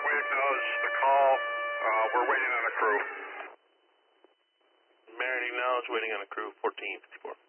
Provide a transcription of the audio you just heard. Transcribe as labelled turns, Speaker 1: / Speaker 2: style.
Speaker 1: we acknowledge the call. We're waiting on a crew.
Speaker 2: Merit acknowledged, waiting on a crew, 1454.